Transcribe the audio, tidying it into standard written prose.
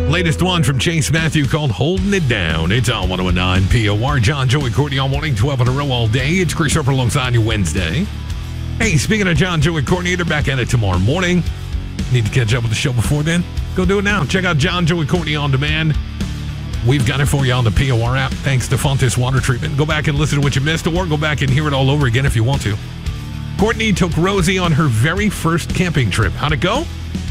Latest one from Chase Matthew called Holding It Down. It's on 109 POR. John, Joey, Courtney all morning, 12 in a row all day. It's Chris Harper alongside you Wednesday. Hey, speaking of John, Joey, Courtney, they're back at it tomorrow morning. Need to catch up with the show before then? Go do it now. Check out John, Joey, Courtney on demand. We've got it for you on the POR app, thanks to Fontes Water Treatment. Go back and listen to what you missed, or go back and hear it all over again if you want to. Courtney took Rosie on her very first camping trip. How'd it go?